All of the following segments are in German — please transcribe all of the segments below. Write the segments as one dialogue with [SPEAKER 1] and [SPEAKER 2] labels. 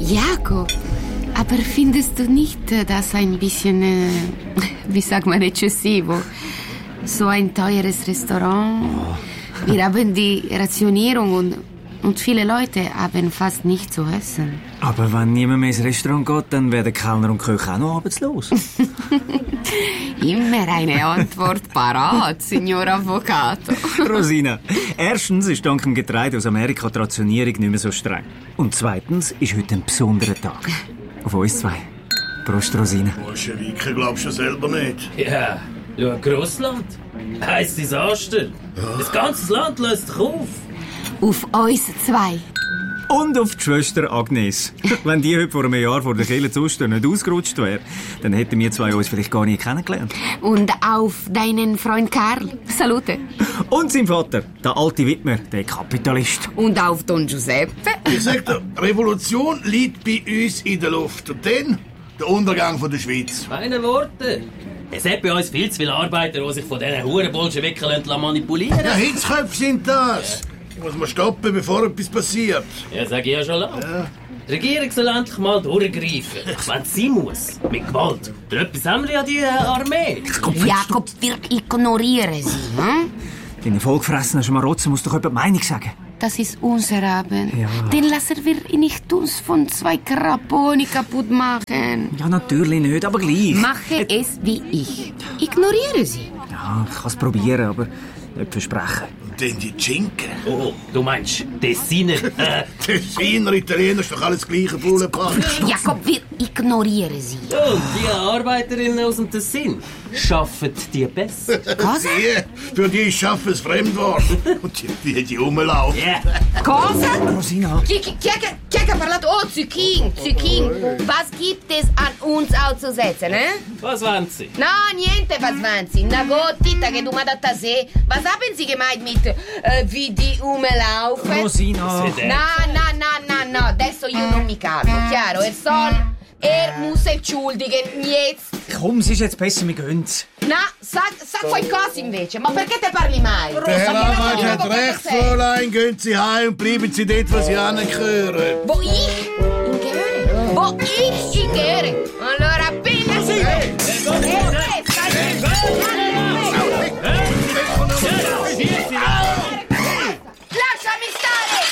[SPEAKER 1] Jakob, aber findest du nicht das ein bisschen, wie sagt man, eccessivo? So ein teures Restaurant. Wir haben die Rationierung und viele Leute haben fast nichts zu essen.
[SPEAKER 2] Aber wenn niemand mehr ins Restaurant geht, dann werden Kellner und Köche auch noch arbeitslos.
[SPEAKER 1] Immer eine Antwort parat, Signor Avvocato.
[SPEAKER 2] Rosina, erstens ist dank dem Getreide aus Amerika die Rationierung nicht mehr so streng. Und zweitens ist heute ein besonderer Tag. Auf uns zwei. Prost, Rosina.
[SPEAKER 3] Bolschewiken glaubst du selber nicht.
[SPEAKER 4] Ja, schau, Grossland. Heisst Desaster. Ja. Das ganze Land löst sich auf.
[SPEAKER 1] Auf uns zwei.
[SPEAKER 2] Und auf die Schwester Agnes. Wenn die heute vor einem Jahr vor der Kirche zustehen nicht ausgerutscht wäre, dann hätten wir zwei uns vielleicht gar nicht kennengelernt.
[SPEAKER 1] Und auf deinen Freund Karl. Salute.
[SPEAKER 2] Und sein Vater, der alte Widmer, der Kapitalist.
[SPEAKER 1] Und auf Don Giuseppe.
[SPEAKER 3] Ich sag dir, Revolution liegt bei uns in der Luft. Und dann der Untergang von der Schweiz.
[SPEAKER 4] Meine Worte. Es hat bei uns viel zu viele Arbeiter, die sich von diesen Hurenbolschewiken manipulieren lassen.
[SPEAKER 3] Ja, Hitzköpfe sind das. Die muss man stoppen, bevor etwas passiert.
[SPEAKER 4] Ja, sag ich ja schon lange. Ja. Die Regierung soll endlich mal durchgreifen. Wenn sie muss. Mit Gewalt. Für etwas haben wir ja die Armee.
[SPEAKER 1] Jakob, wir ignorieren sie. Hm?
[SPEAKER 2] Deine vollgefressenen Schmarotzen muss doch jemand Meinung sagen.
[SPEAKER 1] Das ist unser Abend.
[SPEAKER 2] Ja.
[SPEAKER 1] Den lassen wir nicht uns von zwei Kraponi kaputt machen.
[SPEAKER 2] Ja, natürlich nicht, aber gleich.
[SPEAKER 1] Mache es wie ich. Ignoriere sie.
[SPEAKER 2] Ja, ich kann es probieren, aber nicht versprechen.
[SPEAKER 3] Und dann die Schinken.
[SPEAKER 4] Oh, du meinst Tessiner?
[SPEAKER 3] Tessiner, Italiener, ist doch alles gleiche Bullenpack.
[SPEAKER 1] Jakob, wir ignorieren sie.
[SPEAKER 4] Und die Arbeiterinnen aus dem Tessin schaffen die besser.
[SPEAKER 1] Cosa?
[SPEAKER 3] Für die schaffen es Fremdwort. Und die rumlaufen.
[SPEAKER 4] Yeah.
[SPEAKER 1] Cosa?
[SPEAKER 2] Rosina.
[SPEAKER 1] Chi ha parlato? Oh, Zucchini. Was gibt es an uns auszusetzen, eh?
[SPEAKER 4] Was wollen Sie?
[SPEAKER 1] No, niente, was wollen Sie? Na gut, Tita, che du mal da se. Was haben Sie gemeint mit, wie die rumlaufen?
[SPEAKER 2] Rosina.
[SPEAKER 1] No, adesso io non mi calmo, chiaro? Muss entschuldigen, jetzt.
[SPEAKER 2] Komm, es ist jetzt besser, wir gönn's.
[SPEAKER 1] Na, sag qualcosa invece. Ma perché te parli mai?
[SPEAKER 3] Der Herr Anwalt hat recht, Fräulein. Gehen Sie heim und bleiben Sie dort, wo Sie hingehören.
[SPEAKER 1] Wo ich hingehöre? Allora, appena sì. Lasciami stare!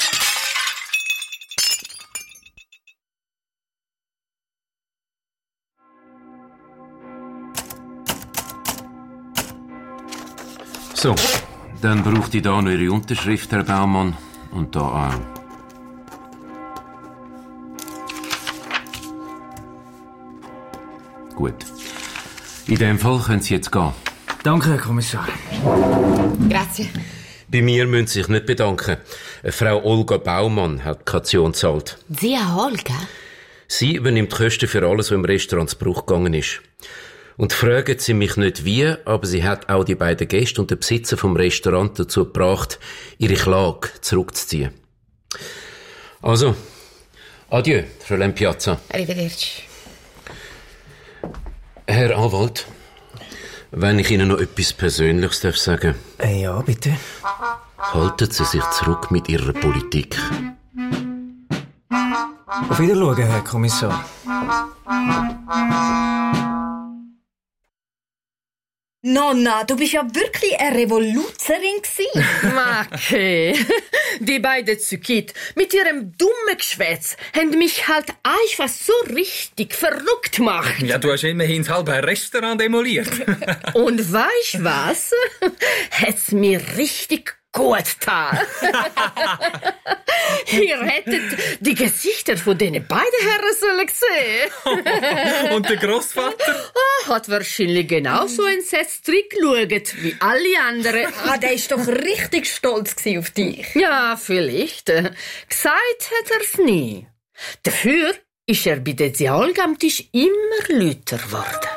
[SPEAKER 5] So, dann braucht ich da noch Ihre Unterschrift, Herr Baumann. Und da auch. Gut. In dem Fall können Sie jetzt gehen.
[SPEAKER 2] Danke, Herr Kommissar.
[SPEAKER 1] Grazie.
[SPEAKER 5] Bei mir müssen Sie sich nicht bedanken. Frau Olga Baumann hat die Kaution gezahlt.
[SPEAKER 1] Zia Olga?
[SPEAKER 5] Sie übernimmt die Kosten für alles, was im Restaurant zu Bruch gegangen ist. Und fragen Sie mich nicht wie, aber sie hat auch die beiden Gäste und den Besitzer vom Restaurant dazu gebracht, ihre Klage zurückzuziehen. Also, adieu, Fräulein Piazza.
[SPEAKER 1] Arrivederci.
[SPEAKER 5] Herr Anwalt, wenn ich Ihnen noch etwas Persönliches sagen darf.
[SPEAKER 2] Ja, bitte.
[SPEAKER 5] Halten Sie sich zurück mit Ihrer Politik.
[SPEAKER 2] Auf Wiedersehen, Herr Kommissar.
[SPEAKER 6] Nonna, du bist ja wirklich eine Revoluzerin gewesen.
[SPEAKER 7] Macke, die beiden Zykit mit ihrem dummen Geschwätz haben mich halt einfach so richtig verrückt gemacht.
[SPEAKER 8] Ja, du hast immerhin das halbe Restaurant demoliert.
[SPEAKER 7] Und weißt was? Hat's mir richtig gut getan. Ihr hättet die Gesichter von den beiden Herren sollen sehen.
[SPEAKER 8] Und der Grossvater?
[SPEAKER 7] Hat wahrscheinlich genauso entsetzt geschaut wie alle anderen.
[SPEAKER 6] Der ist doch richtig stolz auf dich.
[SPEAKER 7] Ja, vielleicht. Gesagt hat er's nie. Dafür ist er bei der Dialog am Tisch immer lauter geworden.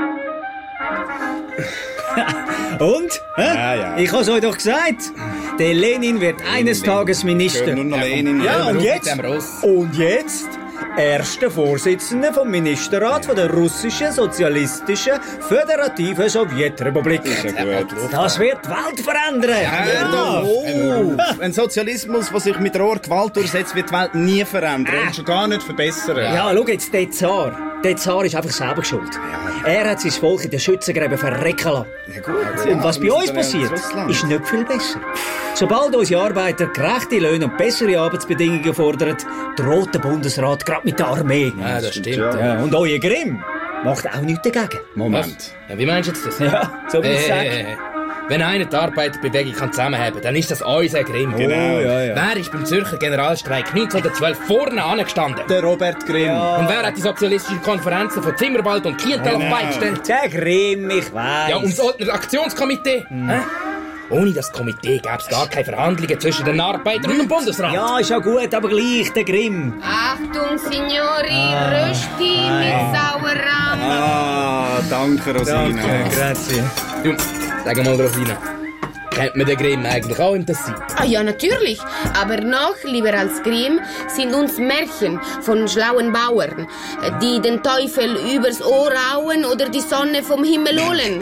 [SPEAKER 2] Und? Ja. Ich hab's euch doch gesagt. Der Lenin wird eines Tages Minister.
[SPEAKER 9] Nur noch Lenin.
[SPEAKER 2] Ja, und jetzt? Und jetzt ersten Vorsitzenden vom Ministerrat von der russischen sozialistischen föderativen Sowjetrepublik. Das wird die Welt verändern.
[SPEAKER 9] Ein Sozialismus, der sich mit roher Gewalt durchsetzt, wird die Welt nie verändern und schon gar nicht verbessern.
[SPEAKER 2] Ja, schau jetzt, der Zar. Der Zar ist einfach selber schuld. Er hat sein Volk in den Schützengräben verrecken lassen.
[SPEAKER 9] Ja, gut.
[SPEAKER 2] Und was bei uns passiert, ist nicht viel besser. Sobald unsere Arbeiter gerechte Löhne und bessere Arbeitsbedingungen fordern, droht der Bundesrat gerade mit der Armee.
[SPEAKER 4] Ja, das stimmt.
[SPEAKER 2] Ja, und euer Grimm macht auch nichts dagegen.
[SPEAKER 9] Moment.
[SPEAKER 4] Ja, wie meinst du jetzt das?
[SPEAKER 2] Ja, so wie ich sage.
[SPEAKER 4] Wenn einer die Arbeiterbewegung zusammenhalten kann, dann ist das unser Grimm.
[SPEAKER 9] Genau.
[SPEAKER 2] ja.
[SPEAKER 4] Wer ist beim Zürcher Generalstreik 1912 vorne angestanden?
[SPEAKER 9] Der Robert Grimm.
[SPEAKER 4] Und wer hat die sozialistischen Konferenzen von Zimmerwald und Kiental beigestellt?
[SPEAKER 2] Der Grimm, ich weiss.
[SPEAKER 4] Ja, und das Oldner Aktionskomitee? Hä? Ohne das Komitee gäbe es gar keine Verhandlungen zwischen den Arbeitern und dem Bundesrat.
[SPEAKER 2] Ja, ist auch gut, aber gleich, der Grimm.
[SPEAKER 1] Achtung, Signori, Rösti mit Sauerrahm.
[SPEAKER 9] Ah, danke, Rosina.
[SPEAKER 2] Grazie.
[SPEAKER 4] Du, sag mal, Rosina, kennt man den Grimm eigentlich auch im Tessin?
[SPEAKER 1] Ah ja, natürlich. Aber noch lieber als Grimm sind uns Märchen von schlauen Bauern, die den Teufel übers Ohr hauen oder die Sonne vom Himmel holen.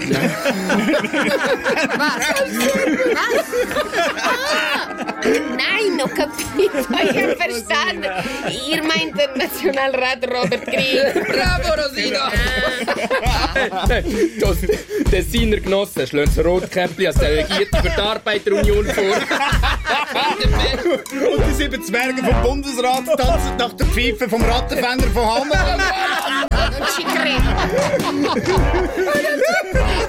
[SPEAKER 1] Was? Nein, noch kapiert euer Verstand. Ihr meint der Nationalrat Robert Grimm.
[SPEAKER 4] Bravo, Rosina! Das Tessiner Genossen schlagen das Rotkäppli als Delegierte für die Arbeiterunion vor.
[SPEAKER 9] Und die 7 Zwerge vom Bundesrat tanzen nach der Pfeife vom Rattenfänger von Hammer.
[SPEAKER 1] Und Chikre.